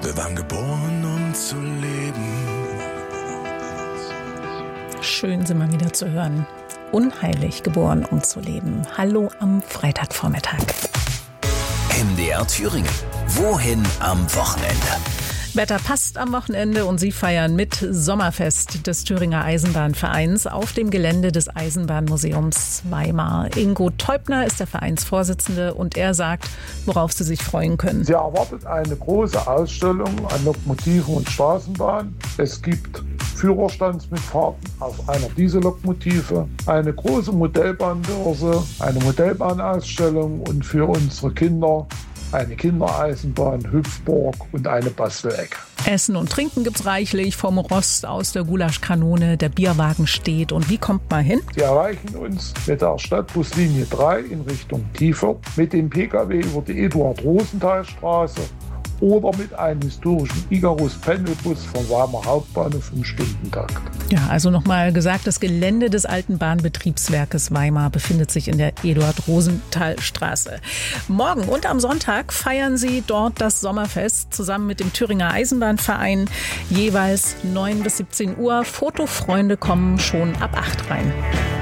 Wir waren geboren, um zu leben. Schön, Sie mal wieder zu hören. Unheilig geboren, um zu leben. Hallo am Freitagvormittag. MDR Thüringen. Wohin am Wochenende? Wetter passt am Wochenende und Sie feiern mit Sommerfest des Thüringer Eisenbahnvereins auf dem Gelände des Eisenbahnmuseums Weimar. Ingo Teubner ist der Vereinsvorsitzende und er sagt, worauf Sie sich freuen können. Sie erwartet eine große Ausstellung an Lokomotiven und Straßenbahnen. Es gibt Führerstandsmitfahrten auf einer Diesellokomotive, eine große Modellbahnbörse, eine Modellbahnausstellung und für unsere Kinder eine Kindereisenbahn, Hüpfburg und eine Bastelecke. Essen und Trinken gibt's reichlich, vom Rost aus der Gulaschkanone, der Bierwagen steht. Und wie kommt man hin? Sie erreichen uns mit der Stadtbuslinie 3 in Richtung Kiefert, mit dem Pkw über die Eduard-Rosenthal-Straße oder mit einem historischen Icarus-Pendelbus vom Weimar Hauptbahnhof im Stundentakt. Ja, also nochmal gesagt, das Gelände des alten Bahnbetriebswerkes Weimar befindet sich in der Eduard-Rosenthal-Straße. Morgen und am Sonntag feiern Sie dort das Sommerfest zusammen mit dem Thüringer Eisenbahnverein. Jeweils 9 bis 17 Uhr. Fotofreunde kommen schon ab 8 rein.